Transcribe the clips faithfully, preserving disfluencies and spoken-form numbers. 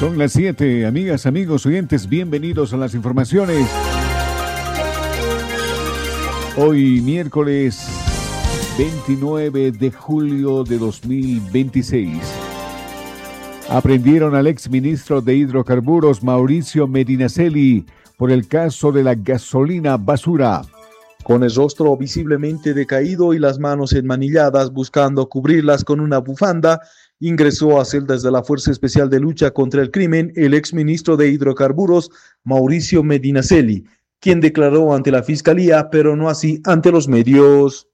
Son las siete, amigas, amigos, oyentes, bienvenidos a las informaciones. Hoy, miércoles veintinueve de julio de dos mil veintiséis. Aprendieron al exministro de Hidrocarburos, Mauricio Medinaceli, por el caso de la gasolina basura. Con el rostro visiblemente decaído y las manos enmanilladas buscando cubrirlas con una bufanda, ingresó a celdas de la Fuerza Especial de Lucha contra el Crimen el exministro de Hidrocarburos, Mauricio Medinaceli, quien declaró ante la Fiscalía, pero no así ante los medios.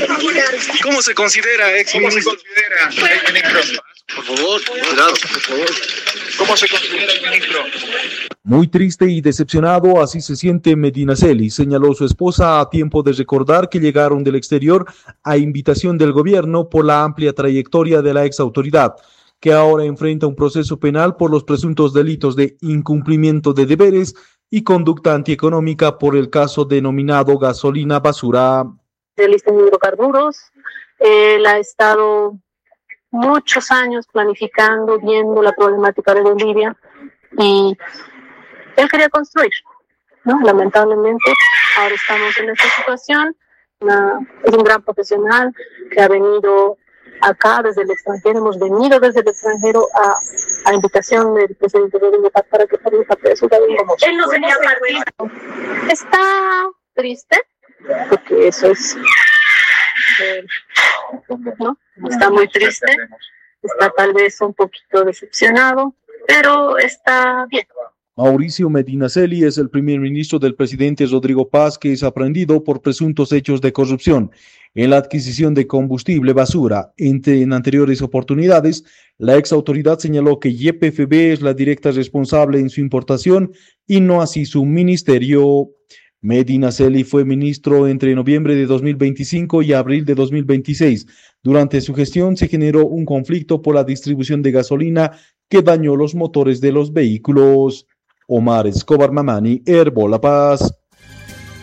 ¿Cómo se considera, exministro? ¿Cómo se considera, exministro? Por favor, cuidado, por favor. ¿Cómo se considera el ministro? Muy triste y decepcionado, así se siente Medinaceli, señaló su esposa a tiempo de recordar que llegaron del exterior a invitación del gobierno por la amplia trayectoria de la exautoridad, que ahora enfrenta un proceso penal por los presuntos delitos de incumplimiento de deberes y conducta antieconómica por el caso denominado gasolina basura. Especialista en hidrocarburos, él ha estado muchos años planificando, viendo la problemática de Bolivia y él quería construir, ¿no? Lamentablemente ahora estamos en esta situación. Una, es un gran profesional que ha venido acá desde el extranjero, hemos venido desde el extranjero a, a invitación del presidente Rodrigo Paz para que forme parte de su gabinete. Él no sería parte. Está triste porque eso es eh, ¿no? Está muy triste, está tal vez un poquito decepcionado, pero está bien. Mauricio Medinaceli es el primer ministro del presidente Rodrigo Paz, que es aprehendido por presuntos hechos de corrupción en la adquisición de combustible basura. Entre, en anteriores oportunidades, la ex autoridad señaló que Y P F B es la directa responsable en su importación y no así su ministerio. Medinaceli fue ministro entre noviembre de dos mil veinticinco y abril de dos mil veintiséis. Durante su gestión se generó un conflicto por la distribución de gasolina que dañó los motores de los vehículos. Omar Escobar Mamani, Herbo La Paz.